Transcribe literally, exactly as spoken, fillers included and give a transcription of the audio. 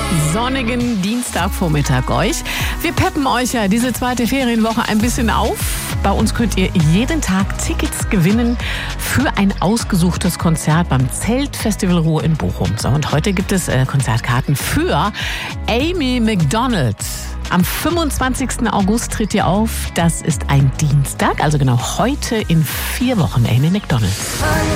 Sonnigen Dienstagvormittag euch. Wir peppen euch ja diese zweite Ferienwoche ein bisschen auf. Bei uns könnt ihr jeden Tag Tickets gewinnen für ein ausgesuchtes Konzert beim Zeltfestival Ruhr in Bochum. So, und heute gibt es äh, Konzertkarten für Amy Macdonald. Am fünfundzwanzigsten August tritt ihr auf. Das ist ein Dienstag, also genau heute in vier Wochen. Amy Macdonald.